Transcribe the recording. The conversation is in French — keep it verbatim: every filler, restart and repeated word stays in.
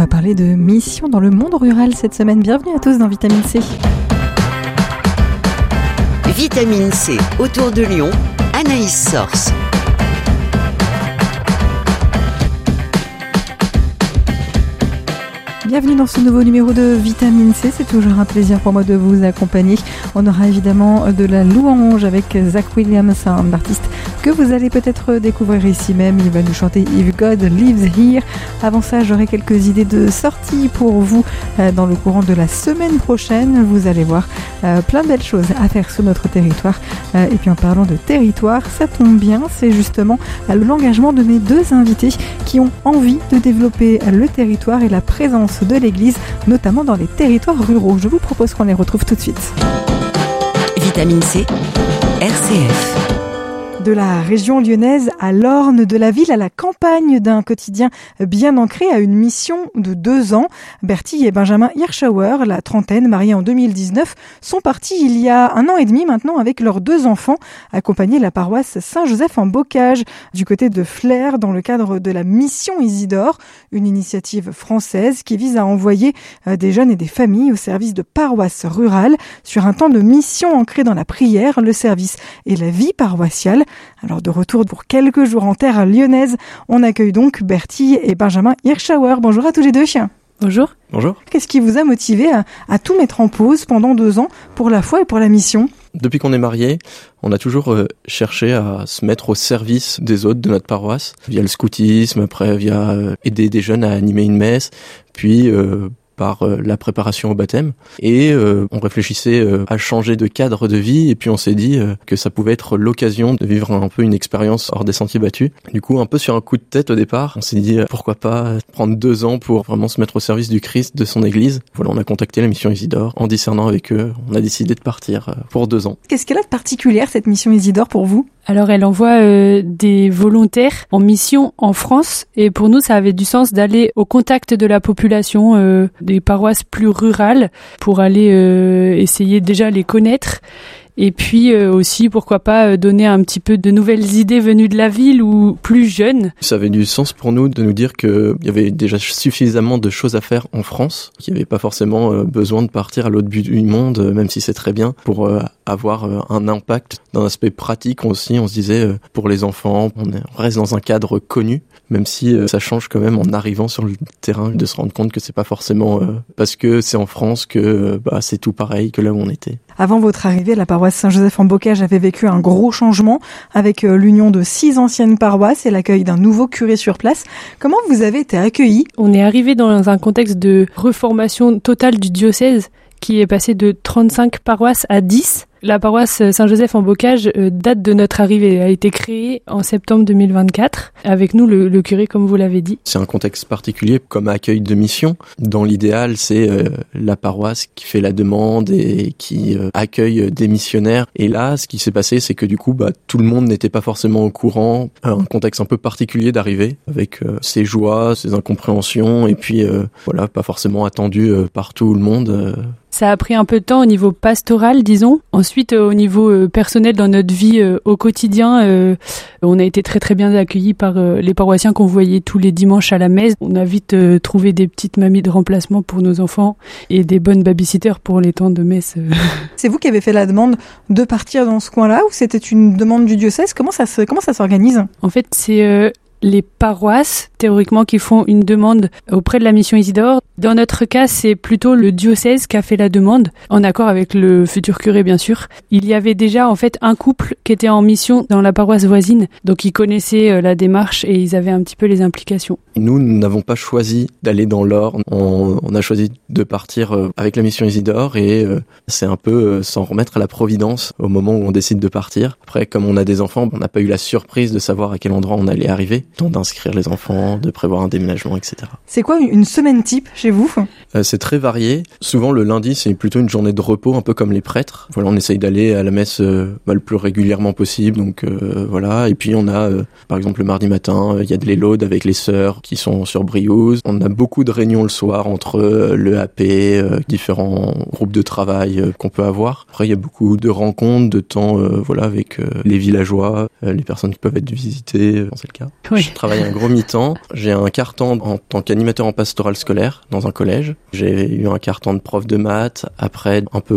va parler de mission dans le monde rural cette semaine. Bienvenue à tous dans Vitamine C. Vitamine C, autour de Lyon, Anaïs Sors. Bienvenue dans ce nouveau numéro de Vitamine C, c'est toujours un plaisir pour moi de vous accompagner. On aura évidemment de la louange avec Zach Williams, un artiste que vous allez peut-être découvrir ici même. Il va nous chanter If God Lives Here. Avant ça, j'aurai quelques idées de sortie pour vous dans le courant de la semaine prochaine. Vous allez voir plein de belles choses à faire sur notre territoire. Et puis en parlant de territoire, ça tombe bien, c'est justement l'engagement de mes deux invités qui ont envie de développer le territoire et la présence de l'Église, notamment dans les territoires ruraux. Je vous propose qu'on les retrouve tout de suite. Vitamine C, R C F. De la région lyonnaise à l'Orne, de la ville à la campagne, d'un quotidien bien ancré à une mission de deux ans. Bertie et Benjamin Hirschauer, la trentaine, mariés en deux mille dix-neuf, sont partis il y a un an et demi maintenant avec leurs deux enfants, accompagner la paroisse Saint-Joseph en Bocage, du côté de Flers, dans le cadre de la mission Isidore, une initiative française qui vise à envoyer des jeunes et des familles au service de paroisses rurales sur un temps de mission ancré dans la prière, le service et la vie paroissiale. Alors de retour pour quelques jours en terre lyonnaise, on accueille donc Bertie et Benjamin Hirschauer. Bonjour à tous les deux. Bonjour. Bonjour. Qu'est-ce qui vous a motivé à, à tout mettre en pause pendant deux ans pour la foi et pour la mission ? Depuis qu'on est mariés, on a toujours euh, cherché à se mettre au service des autres de notre paroisse, via le scoutisme, après via euh, aider des jeunes à animer une messe, puis euh, par euh, la préparation au baptême. Et euh, on réfléchissait euh, à changer de cadre de vie, et puis on s'est dit euh, que ça pouvait être l'occasion de vivre un peu une expérience hors des sentiers battus. Du coup, un peu sur un coup de tête au départ, on s'est dit euh, pourquoi pas prendre deux ans pour vraiment se mettre au service du Christ, de son Église. Voilà, on a contacté la mission Isidore. En discernant avec eux, on a décidé de partir euh, pour deux ans. Qu'est-ce qu'elle a de particulière, cette mission Isidore, pour vous ? Alors elle envoie euh, des volontaires en mission en France, et pour nous ça avait du sens d'aller au contact de la population euh, des paroisses plus rurales pour aller euh, essayer déjà les connaître. Et puis euh, aussi, pourquoi pas, euh, donner un petit peu de nouvelles idées venues de la ville ou plus jeunes. Ça avait du sens pour nous de nous dire qu'il y avait déjà suffisamment de choses à faire en France, qu'il n'y avait pas forcément euh, besoin de partir à l'autre bout du monde, euh, même si c'est très bien, pour euh, avoir euh, un impact. D'un aspect pratique aussi, on se disait, euh, pour les enfants, on, est, on reste dans un cadre connu, même si euh, ça change quand même en arrivant sur le terrain, de se rendre compte que c'est pas forcément euh, parce que c'est en France que euh, bah, c'est tout pareil que là où on était. Avant votre arrivée, la paroisse Saint-Joseph en Bocage avait vécu un gros changement avec l'union de six anciennes paroisses et l'accueil d'un nouveau curé sur place. Comment vous avez été accueillis ? On est arrivé dans un contexte de reformation totale du diocèse qui est passé de trente-cinq paroisses à dix. La paroisse Saint-Joseph en Bocage euh, date de notre arrivée, elle a été créée en septembre deux mille vingt-quatre, avec nous le, le curé comme vous l'avez dit. C'est un contexte particulier comme accueil de mission. Dans l'idéal, c'est euh, la paroisse qui fait la demande et qui euh, accueille des missionnaires. Et là, ce qui s'est passé, c'est que du coup, bah, tout le monde n'était pas forcément au courant. Un contexte un peu particulier d'arriver, avec euh, ses joies, ses incompréhensions, et puis euh, voilà, pas forcément attendu euh, par tout le monde. Euh. Ça a pris un peu de temps au niveau pastoral, disons. Ensuite, euh, au niveau euh, personnel, dans notre vie euh, au quotidien, euh, on a été très très bien accueillis par euh, les paroissiens qu'on voyait tous les dimanches à la messe. On a vite euh, trouvé des petites mamies de remplacement pour nos enfants et des bonnes babysitters pour les temps de messe. Euh. C'est vous qui avez fait la demande de partir dans ce coin-là, ou c'était une demande du diocèse ? Comment ça se, comment ça s'organise ? En fait, c'est euh, les paroisses, théoriquement, qui font une demande auprès de la mission Isidore. Dans notre cas, c'est plutôt le diocèse qui a fait la demande, en accord avec le futur curé, bien sûr. Il y avait déjà, en fait, un couple qui était en mission dans la paroisse voisine, donc ils connaissaient la démarche et ils avaient un petit peu les implications. Nous, nous n'avons pas choisi d'aller dans l'Orne. On, on a choisi de partir avec la mission Isidore, et c'est un peu s'en remettre à la providence au moment où on décide de partir. Après, comme on a des enfants, on n'a pas eu la surprise de savoir à quel endroit on allait arriver. Donc d'inscrire les enfants, de prévoir un déménagement, et cetera. C'est quoi une semaine type chez vous ? euh, C'est très varié. Souvent le lundi, c'est plutôt une journée de repos, un peu comme les prêtres. Voilà, on essaye d'aller à la messe euh, bah, le plus régulièrement possible. Donc euh, voilà. Et puis on a, euh, par exemple le mardi matin, il euh, y a de l'élode avec les sœurs qui sont sur Briouze. On a beaucoup de réunions le soir entre euh, le A P, euh, différents groupes de travail euh, qu'on peut avoir. Après, il y a beaucoup de rencontres, de temps, euh, voilà, avec euh, les villageois, euh, les personnes qui peuvent être visitées, euh, c'est le cas. Oui. j'ai travaillé un gros mi-temps. J'ai un quart-temps en tant qu'animateur en pastoral scolaire dans un collège. J'ai eu un quart-temps de prof de maths, après un peu